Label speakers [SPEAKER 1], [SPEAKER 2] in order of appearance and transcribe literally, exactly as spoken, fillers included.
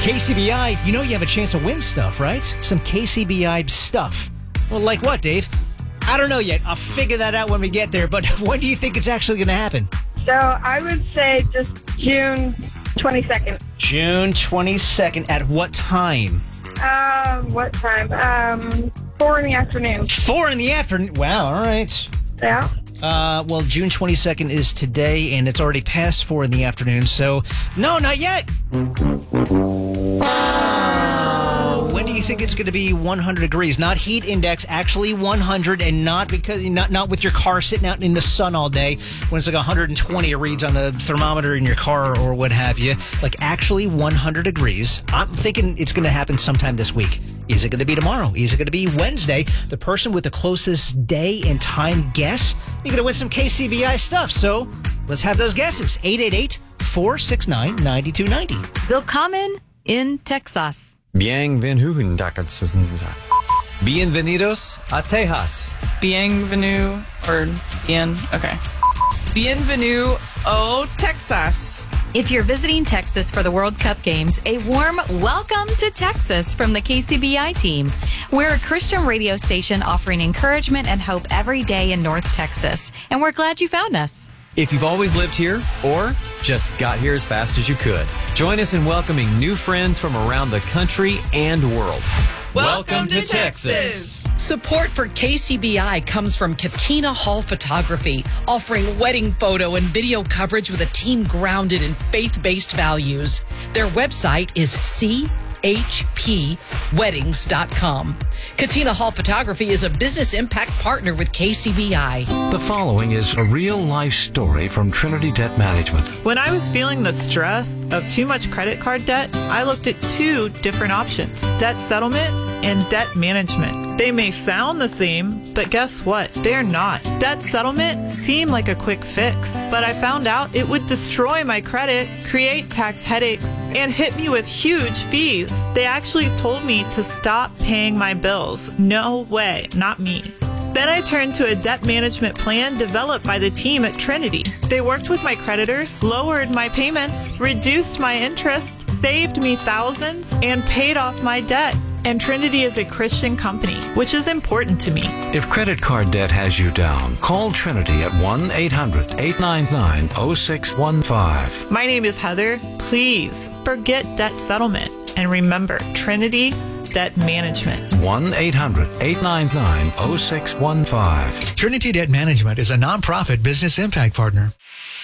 [SPEAKER 1] K C B I, you know you have a chance to win stuff, right? Some K C B I stuff. Well, like what, Dave? I don't know yet. I'll figure that out when we get there. But when do you think it's actually going to happen?
[SPEAKER 2] So I would say just June twenty-second.
[SPEAKER 1] June twenty-second. At what time?
[SPEAKER 2] Um, what time? Um, four in the afternoon.
[SPEAKER 1] Four in the afternoon. Wow, all right.
[SPEAKER 2] Yeah.
[SPEAKER 1] Uh, well, June twenty-second is today, and it's already past four in the afternoon, so no, not yet. Uh, when do you think it's going to be one hundred degrees? Not heat index, actually one hundred, and not because not not with your car sitting out in the sun all day when it's like one hundred twenty it reads on the thermometer in your car or what have you. Like actually one hundred degrees. I'm thinking it's going to happen sometime this week. Is it going to be tomorrow? Is it going to be Wednesday? The person with the closest day and time guess, you're going to win some K C B I stuff. So let's have those guesses. eight eight eight, four six nine, nine two nine zero.
[SPEAKER 3] Willkommen in Texas.
[SPEAKER 4] Bienvenidos a Texas.
[SPEAKER 5] Bienvenue or bien, okay. Bienvenue au Texas.
[SPEAKER 3] If you're visiting Texas for the World Cup games, a warm welcome to Texas from the K C B I team. We're a Christian radio station offering encouragement and hope every day in North Texas, and we're glad you found us.
[SPEAKER 4] If you've always lived here or just got here as fast as you could, join us in welcoming new friends from around the country and world.
[SPEAKER 5] Welcome to Texas.
[SPEAKER 6] Support for K C B I comes from Katina Hall Photography, offering wedding photo and video coverage with a team grounded in faith-based values. Their website is c h p weddings dot com. Katina Hall Photography is a business impact partner with K C B I.
[SPEAKER 7] The following is a real-life story from Trinity Debt Management.
[SPEAKER 8] When I was feeling the stress of too much credit card debt, I looked at two different options: debt settlement and debt management. They may sound the same, but guess what? They're not. Debt settlement seemed like a quick fix, but I found out it would destroy my credit, create tax headaches, and hit me with huge fees. They actually told me to stop paying my bills. No way, not me. Then I turned to a debt management plan developed by the team at Trinity. They worked with my creditors, lowered my payments, reduced my interest, saved me thousands, and paid off my debt. And Trinity is a Christian company, which is important to me.
[SPEAKER 7] If credit card debt has you down, call Trinity at one eight hundred, eight nine nine, zero six one five.
[SPEAKER 8] My name is Heather. Please forget debt settlement and remember Trinity Debt Management.
[SPEAKER 7] one eight hundred, eight nine nine, zero six one five.
[SPEAKER 9] Trinity Debt Management is a nonprofit business impact partner.